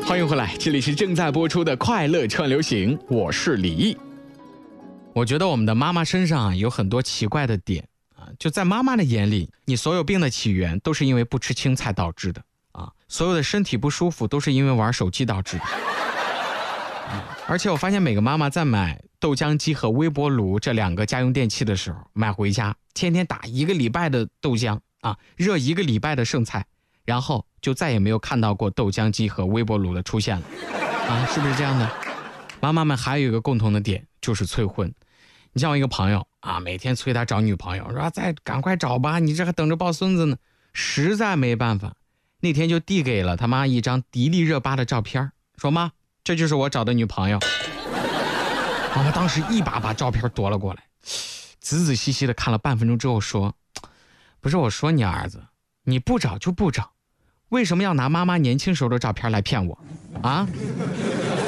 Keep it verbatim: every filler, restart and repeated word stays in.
欢迎回来，这里是正在播出的快乐串流行，我是李毅。我觉得我们的妈妈身上啊有很多奇怪的点啊，就在妈妈的眼里，你所有病的起源都是因为不吃青菜导致的啊，所有的身体不舒服都是因为玩手机导致的。啊、而且我发现每个妈妈在买豆浆机和微波炉这两个家用电器的时候，买回家天天打一个礼拜的豆浆啊，热一个礼拜的剩菜，然后就再也没有看到过豆浆机和微波炉的出现了啊，是不是这样的？妈妈们还有一个共同的点，就是催婚。你像我一个朋友啊，每天催他找女朋友，说再赶快找吧，你这还等着抱孙子呢。实在没办法，那天就递给了他妈一张迪丽热巴的照片，说妈，这就是我找的女朋友。妈妈当时一把把照片夺了过来，仔仔细细的看了半分钟之后说，不是，我说你儿子，你不找就不找，为什么要拿妈妈年轻时候的照片来骗我啊？